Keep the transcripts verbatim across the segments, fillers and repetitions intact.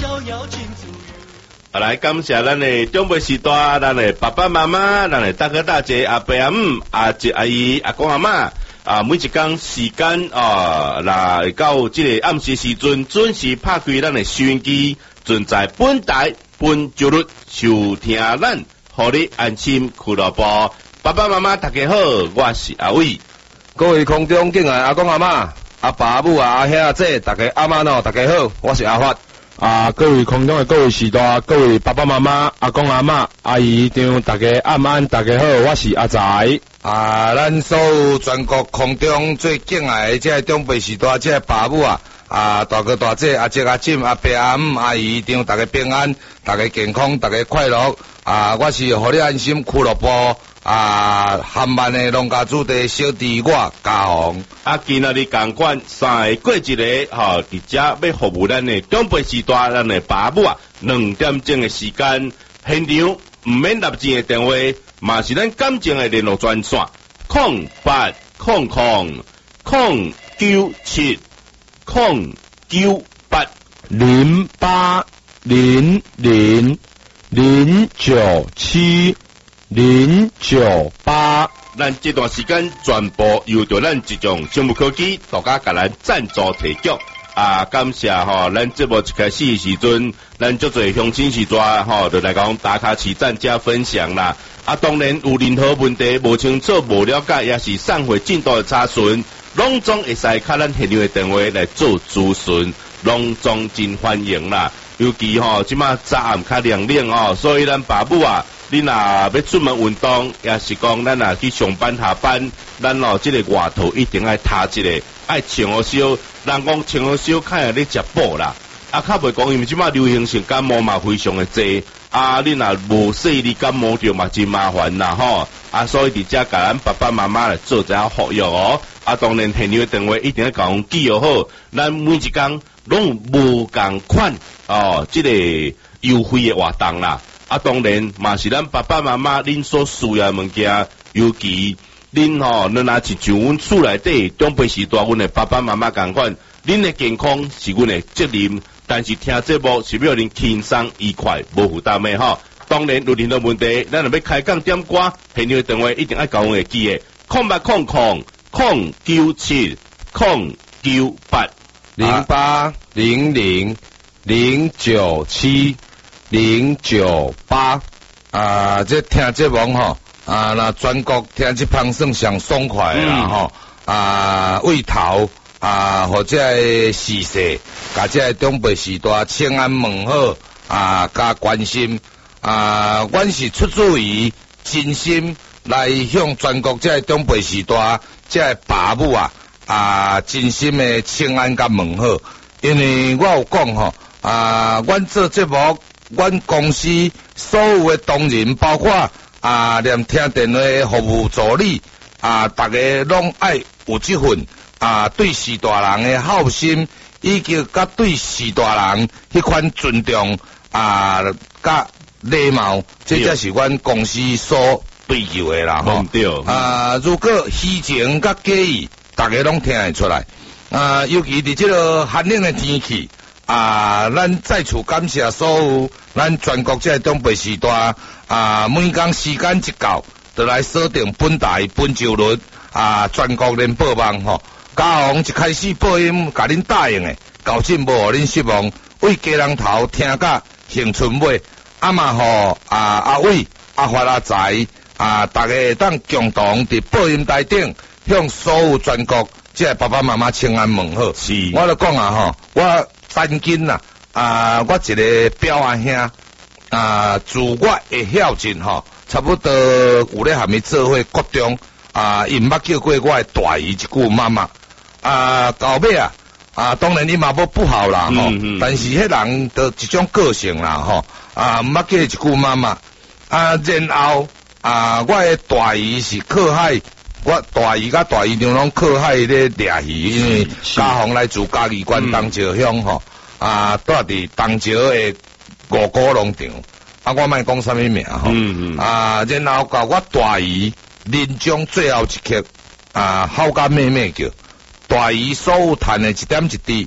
好来，感谢咱的长辈时代，咱的爸爸妈妈，咱的大哥大姐、阿伯阿姆、阿姐阿姨、阿公阿嬷啊，每一天时间啊，来到这个暗时时阵，准时拍开咱的收音机，准在本台本周日收听咱，互你安心俱乐部。爸爸妈妈大家好，我是阿伟。 各位空中敬爱阿公阿嬷、阿爸阿母啊、阿兄阿姐，大家阿妈喏，大家好，我是阿发。 啊，各位空中的各位时代，各位爸爸妈妈、阿公阿嬷、阿姨丈，大家安安，大家好，我是阿财。 啊，咱所有全国空中最敬爱的这个长辈时代，这个爸母啊，啊大哥大姐、阿姐阿婶、阿伯阿姆、阿姨丈，大家平安，大家健康，大家快乐。啊，我是互你安心俱乐部啊，汉万的农家主的小弟我嘉宏。 啊，今仔日共款三个过节咧，吼，伫遮要服务咱的长辈时代，咱的爸母啊，两点钟的时间，现场毋免立钱的电话，嘛是咱感情的联络专线，空八空空空九七空九八零八零零零九七零九八。 咱这段时间全部由着咱一种生物科技独家甲咱赞助提供啊！感谢吼，咱节目一开始时阵，咱足侪乡亲时代吼，就来讲打卡起赞加分享啦。啊，当然有任何问题无清楚、无了解，也是散会进度的查询，拢总会使卡咱现场的电话来做咨询，拢总真欢迎啦。尤其吼，即马早暗较凉冷哦，所以咱爸母啊，你若要出门运动，也是讲咱若去上班下班，咱哦即、这个外头一定爱踏一个，爱穿好少。人讲穿好少，看下你食补啦。啊，较袂讲，因为即马流行性感冒嘛非常的济，啊，你若无细粒感冒着嘛真麻烦啦吼。啊，所以伫遮甲咱爸爸妈妈来做一下服务哦。啊，当然现场的电话一定要甲阮记好，咱每一工拢无共款哦，即、这个优惠的活动啦。啊，当然嘛是咱爸爸妈妈恁所需要的物件，尤其恁吼，恁若是像阮厝内底长辈时代，阮的爸爸妈妈共款，恁的健康是阮的责任，但是听节目是要恁轻松愉快，无负担的吼。当然有任何问题，咱若要开讲点歌，现场的电话一定要甲阮会记的，空八空空空九七空九八零八零零零九七零九八啊，这听节目吼啊，那全国听这旁算上爽快啦吼、嗯、啊，胃头啊，或者时势，甲这长辈时代请安问好啊，加关心啊，阮是出自于真心来向全国这长辈时代这爸母啊啊，真心的请安甲问好，因为我有讲吼啊，阮做节目。阮公司所有的同仁，包括啊连听电话的服务助理啊，大家拢爱有这份啊对士大人的孝心，以及甲对士大人迄款尊重啊，甲礼貌，这才是阮公司所追求的啦吼。 对啊，如果虚情甲假意，大家拢听得出来啊，尤其伫这个寒冷的天气。啊，咱再次感谢所有咱全国这长辈时代啊，每工时间一到，就来锁定本台本周日啊，全国联播网吼。嘉宏一开始播音，甲恁答应的，到今无互恁失望。为家人头听甲兴春尾，啊嘛吼啊阿伟、阿发、阿财啊，大家会当共同伫播音台顶，向所有全国这爸爸妈妈请安问好。 是， 我就讲啊吼，我。单斤呐啊，我一个表阿兄啊，自我会孝敬吼，差不多有咧含伊做伙国中啊，伊毋捌叫过我的大姨一句妈妈啊，到尾啊啊，当然伊嘛无不好啦吼、嗯嗯，但是迄人的一种个性啦吼啊，毋捌叫一句妈妈啊，然后啊，我的大姨是靠海。我大姨甲大姨娘拢靠海咧掠鱼，因为嘉宏来自嘉义县东石乡吼、嗯，啊，住伫东石的五股农场，啊，我莫讲啥物名吼，嗯嗯，啊，然后甲我大姨临终最后一刻啊，好甲妹妹叫大姨所有赚的一点一滴，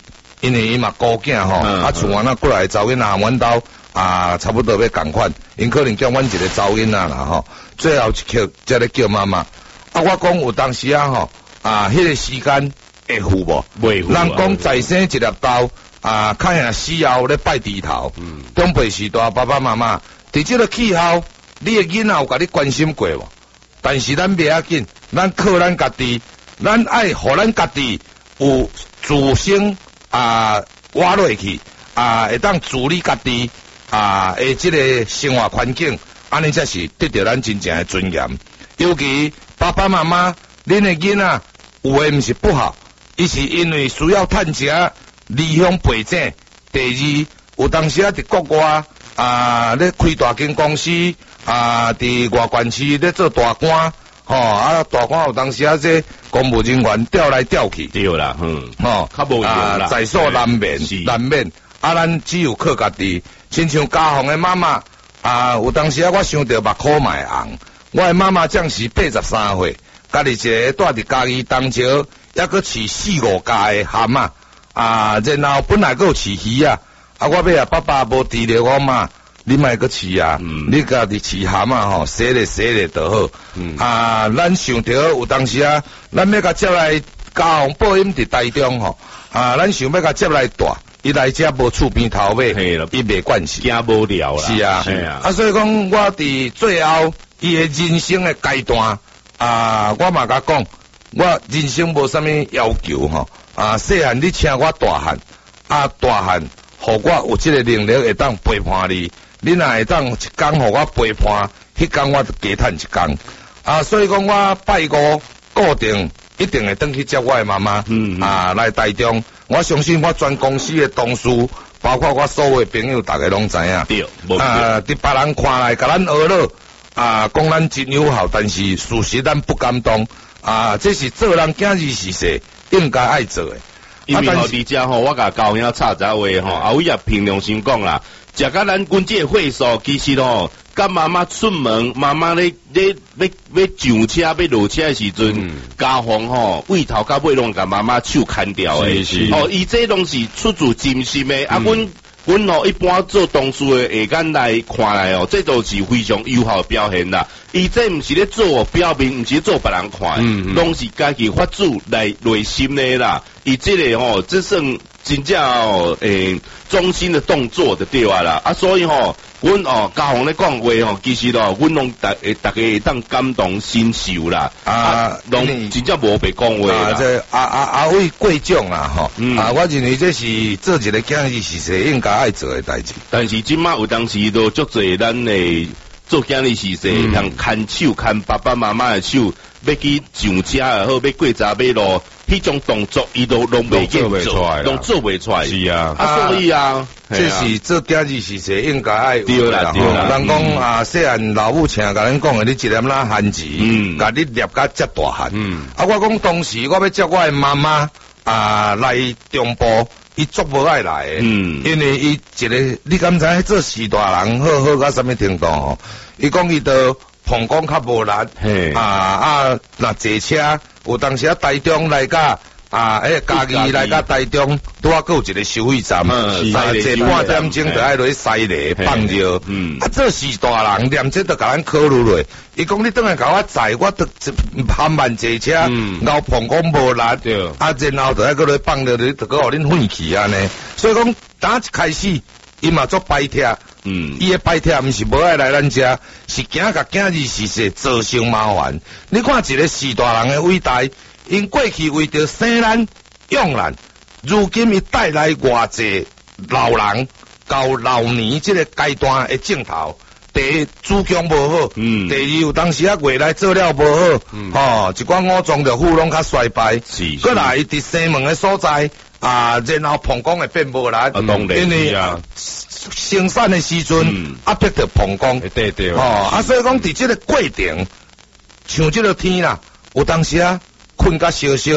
因为伊嘛孤囝吼， 嗯啊厝完啊过来查某囡仔阮兜啊差不多要共款，因可能叫阮一个查某囡仔啦吼，最后一刻才咧叫妈妈。啊，我讲有当时啊吼，啊迄、那个时间会付无？ 袂付啊人讲再生一粒豆，啊，看下死后咧拜地头。 嗯， 长辈时代爸爸妈妈，伫即个气候，你的囡仔有甲你关心过无？但是咱袂要紧，咱靠咱家己，咱爱互咱家己有自身啊活落去，啊会当自理家己啊的即个生活环境，安尼才是得到咱真正的尊严。尤其爸爸妈妈，恁的囡仔有诶毋是不好，伊是因为需要趁钱离乡背井。第二，有当时啊伫国外啊咧开大间公司啊，伫外县市咧做大官，吼、哦、啊大官有当时啊这公务人员调来调去， 对啦，嗯， 吼、 较无用啦啊在所难免是难免，啊咱只有靠家己，亲像家访的妈妈啊，有当时啊我想到目眶卖红。我的妈妈将是八十三岁，家己一个住伫家己东桥，还佫饲四五家的蛤蟆，啊，然后本来佫有饲鱼啊，啊，我尾啊爸爸无伫咧，我妈你莫佫饲啊， 嗯、 你家己饲蛤蟆吼，洗咧洗咧就好， 嗯、 啊，咱想到有当时啊，咱要甲接来家访保险伫台中吼，啊，咱想要甲接来带，伊来遮无厝边头尾，伊袂惯势， 惊无聊啦， 是啊， 是啊， 啊，所以讲我伫最后。伊诶人生诶阶段啊，我嘛甲讲，我人生无啥物要求吼，啊，细汉你请我大汉，啊大汉，互我有即个能力会当陪伴你，你若会当一工互我陪伴，迄工我就加趁一工，啊，所以讲我拜五固定一定会登去接我诶妈妈， 嗯嗯啊来台中，我相信我全公司诶同事，包括我所有诶朋友，逐个拢知影， 对，无啊，伫别人看来甲咱学了。啊，讲咱真友好，但是事实咱不敢当啊，这是做人今日时势应该爱做的。 因为吼，伫遮吼，我甲教兄插一下话吼，阿伟也凭良心讲啦，食甲咱阮这会所，其实吼，甲妈妈出门，妈妈咧咧要要上车要落车的时阵，家访吼，尾头到尾拢甲妈妈手牵掉的， 是是哦，伊这拢是出自真心的，啊，阮。阮吼一般做同事的下眼来看来哦，这都是非常友好的表现啦。伊这毋是咧做表面，毋是做别人看， 嗯嗯拢是家己发自来内心的啦。伊这个吼，这算真正哦，诶、欸，忠心的动作就对啊啦。啊，所以吼，阮哦，家访咧讲话吼，其實咯，阮拢大诶，大家會當感動心受啦。啊，拢真正無白講話啦。 啊，這阿阿阿偉貴重啦，吼、嗯。啊，我認為這是做一個今日時勢應該愛做嘅代志。 但是即馬有當時都足濟咱誒做今日時勢，通牽手牽爸爸媽媽嘅手，要去上車也好，要過閘馬路。迄種動作，伊都攏袂見做，攏做袂出來。 是啊， 啊，所以啊， 這是做今日時勢應該愛有對啦，對啦。 人講啊，細漢老母親甲咱講嘅，你一粒仔漢字，嗯，甲你捏甲遮大漢，嗯。啊，我講當時我要接我嘅媽媽啊來中部，伊足無愛來嘅，嗯，因為伊一個，你敢知做時大人好好到什麼程度吼？伊講伊都膀胱較無力，啊啊，若坐車。有當時啊，台中來甲啊，誒，家己來甲台中，拄啊，閣有一個收費站，三坐半點鐘就愛落去西螺放尿。嗯，啊，這是大人念這都甲咱考慮落。伊講你等下甲我載，我都含慢坐車，後膀胱無力，啊，然後就愛閣落去放尿，就閣互恁廢氣安尼。所以講，打一開始，伊嘛做擺帖，嗯，伊嘅擺帖毋是無愛來咱遮，是驚甲今日時勢造成麻煩。你看一個士大人嘅偉大，因過去為着生咱養咱，如今伊帶來偌濟老人到老年即個階段嘅鏡頭。第一主強無好，嗯，第二有當時啊未來做了無好，嗯，吼、哦，一寡武裝着富攏較衰敗，是，過來佇西門嘅所在啊，然後膀胱會變無力，啊，當然，因為啊生產嘅時陣壓迫着膀胱，對對，哦，啊，所以講佇即個過程，像即個天啦，有當時啊困甲燒燒，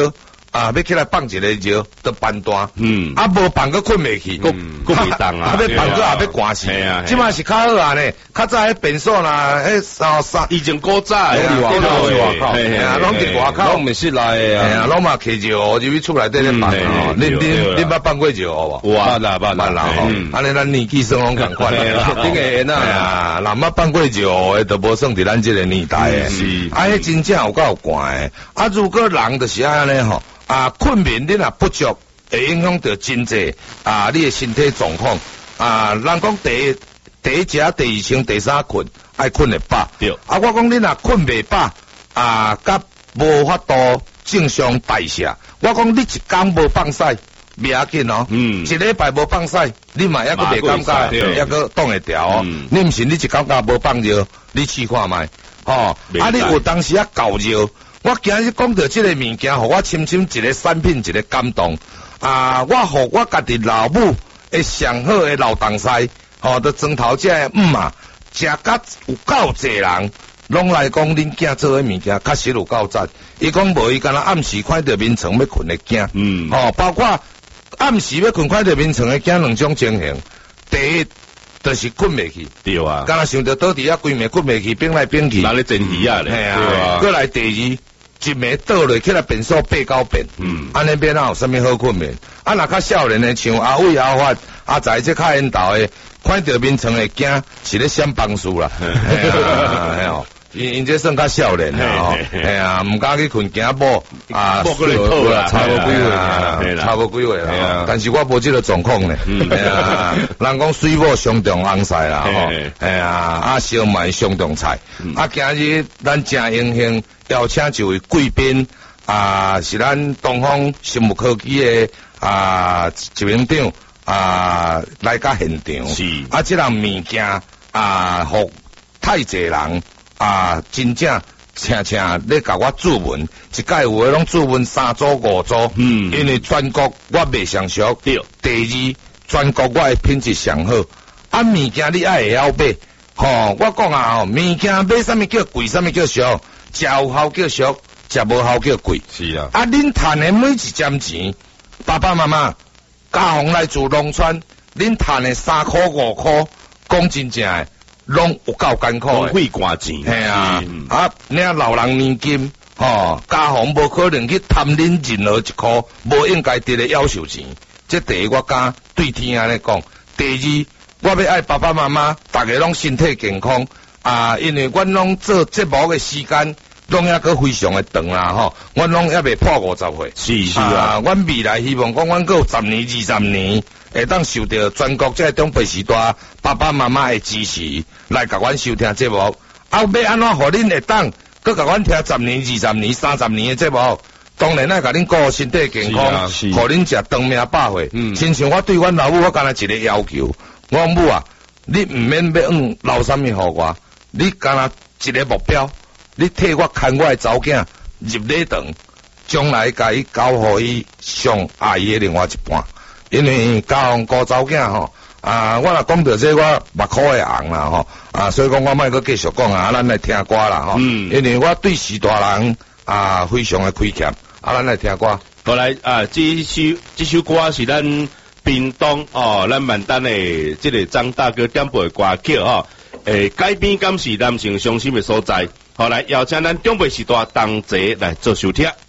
啊，要起来放一个尿，都办单， 嗯， 啊，无放个困袂去， 佫佫袂当啊， 啊，要放个也要关死，即摆是较好啊呢，较早迄便所啦，迄三三， 以前古早诶， 伫外口，外口，哎呀，拢伫外口， 拢毋是来诶啊，拢嘛摕尿入去厝内底咧放哦，恁恁恁捌放过尿无？ 捌啦捌啦， 吼，安尼咱年纪算拢共款啦， 顶个缘啊，若捌放过尿诶，都无算伫咱即个年代诶， 是， 啊，迄真正有够悬诶，啊，如果人就是安尼吼。啊，困眠你若不足，会影响到真济啊，你的身体状况啊。人讲第一第一食，第二穿，第三困，爱困会饱。 对。 啊，我讲你若困袂饱啊，甲无法度正常代谢。我讲你一工无放屎，袂要紧哦。嗯。一礼拜无放屎，你嘛抑个袂感觉，抑个挡会调哦。嗯。你毋是你一感觉无放尿，你试看觅，哦。啊，你有当时啊够尿。我今日讲到这个物件，互我深深一个产品，一个感动啊！我互我家己老母的上好的老东西，吼，都庄头这的姆啊，食甲有够济人，拢来讲恁囝做的物件，确实有够赞。伊讲无伊干那暗时看到眠床要困的囝，嗯，吼，包括暗时要困看到眠床的囝两种情形，第一。就是困袂去， 对啊， 敢若想着倒伫遐规暝困袂去，变来变去， 哪里真鱼啊咧？ 对啊，过来第二，一暝倒落起来便所八九遍，嗯，安尼变哪有啥物好困眠？啊，若较少年的像阿伟阿发阿仔这较缘投的，看到眠床的囝是咧闪帮数啦，哎呀。因因这算较少年啦吼，哎呀，唔敢去困惊某啊， 冇过来套啦， 差无几岁啦，差无几岁啦，但是我无这个状况呢，哎呀，人讲水某上重红晒啦吼，哎呀，啊烧麦上重菜，啊今日咱正荣幸邀请一位贵宾啊，是咱东方生物科技的啊执行长啊来甲现场，是啊，这样物件啊，互太济人。啊，真正请请咧甲我注文，一届有诶拢注文三组五组，嗯，因为全国我袂上俗，对。第二，全国我诶品质上好，啊物件你爱会晓买，吼，我讲啊吼，物件买啥物叫贵，啥物叫俗，食有效叫俗，食无效叫贵，是啊。啊，恁赚诶每一针钱，爸爸妈妈家红来自农村，恁赚诶三箍五箍，讲真正诶。拢有够艰苦诶， 费汗钱， 系啊，啊，你啊老人年金，吼，家父无可能去贪恁任何一箍无应该得的夭寿钱。这第一我敢对天安尼讲，第二我要爱爸爸妈妈，大家拢身体健康啊，因为阮拢做节目嘅时间，拢抑个非常的长啦吼，阮拢抑未破五十岁， 是是啊， 阮未来希望讲阮够十年二十年。会当受到全国这中北时代爸爸妈妈的支持，来甲阮收听节目。啊，要安怎互恁会当，佮甲阮听十年、二十年、三十年的节目？当然啦，甲恁顾身体健康，互恁食长命百岁。嗯，亲像我对阮老母，我干那一个要求，我母啊，你毋免要嗯留啥物互我，你干那一个目标，你替我牵我的查某囝入礼堂，将来甲伊交互伊上阿姨的另外一半。因为家红顾查某囝吼，啊，我若讲到这我目眶会红啦吼，啊，所以讲我莫阁继续讲啊，咱来听歌啦吼，嗯，因为我对时大人啊非常的亏欠，啊，咱来听歌。 后来啊，这首这首歌是咱屏东哦，咱万丹的这个张大哥点播的歌曲哦，诶，改编敢是男性伤心的所在，后来邀请咱中北时代同齐来做收听。